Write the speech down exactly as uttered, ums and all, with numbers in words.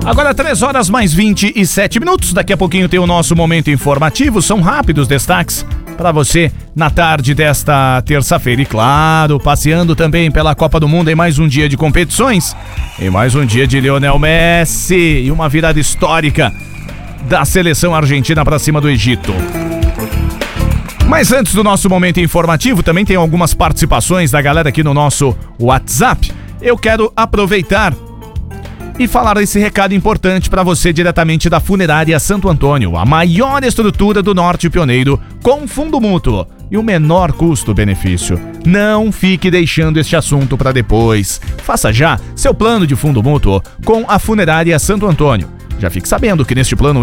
Agora três horas mais vinte e sete minutos. Daqui a pouquinho tem o nosso momento informativo. São rápidos destaques para você na tarde desta terça-feira. E claro, passeando também pela Copa do Mundo em mais um dia de competições. Em mais um dia de Lionel Messi e uma virada histórica da seleção argentina para cima do Egito. Mas antes do nosso momento informativo, também tem algumas participações da galera aqui no nosso WhatsApp. Eu quero aproveitar e falar esse recado importante para você diretamente da Funerária Santo Antônio, a maior estrutura do Norte Pioneiro, com fundo mútuo e o menor custo-benefício. Não fique deixando este assunto para depois. Faça já seu plano de fundo mútuo com a Funerária Santo Antônio. Já fique sabendo que neste plano